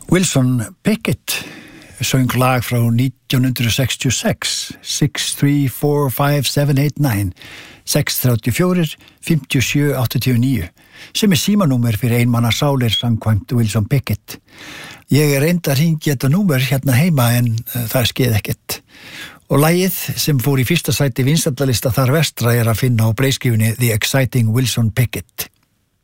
Wilson Pickett söng lag frá 1966, 6345789, 634 57 89, sem símanúmer fyrir einmanna sálir samkvæmt Wilson Pickett. Ég reyndi að hringja þetta númer hérna heima en það skeði ekkert. Og lagið sem fór í fyrsta sæti vinsældarlista þar vestra að finna á breiðskrifinni The Exciting Wilson Pickett.